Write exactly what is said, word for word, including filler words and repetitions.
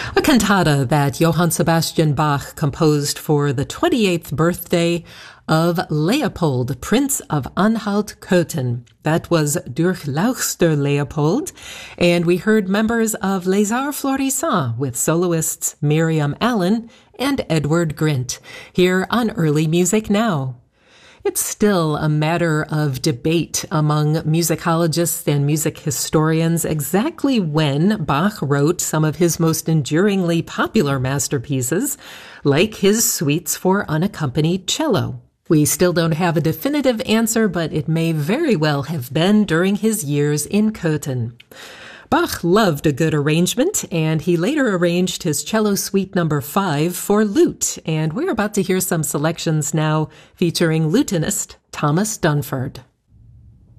A cantata that Johann Sebastian Bach composed for the twenty-eighth birthday of Leopold, Prince of Anhalt-Köthen. That was Durchlauchster Leopold, and we heard members of Les Arts Florissants with soloists Miriam Allen and Edward Grint here on Early Music Now. It's still a matter of debate among musicologists and music historians exactly when Bach wrote some of his most enduringly popular masterpieces, like his suites for unaccompanied cello. We still don't have a definitive answer, but it may very well have been during his years in Köthen. Bach loved a good arrangement, and he later arranged his cello suite number five for lute, and we're about to hear some selections now featuring lutenist Thomas Dunford.